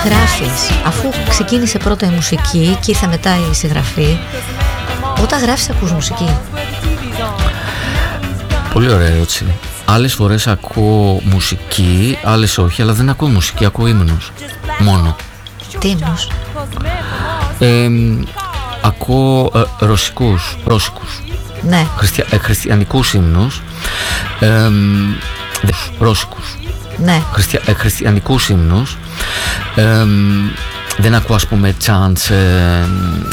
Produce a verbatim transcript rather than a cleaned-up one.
γράφεις, αφού ξεκίνησε πρώτα η μουσική και ήρθε μετά η συγγραφή, όταν γράφεις ακούς μουσική? Πολύ ωραία ερώτηση. Άλλες φορές ακούω μουσική, άλλες όχι, αλλά δεν ακούω μουσική, ακούω ύμνους μόνο. Τι ύμνους? Ε, ακούω ε, ρωσικούς, ρώσικους, ναι. Χριστια, ε, χριστιανικούς ύμνους, ε, ρώσικους, ναι. Χριστια, ε, χριστιανικούς ύμνους. Ε, δεν ακούω, ας πούμε, chants, ε,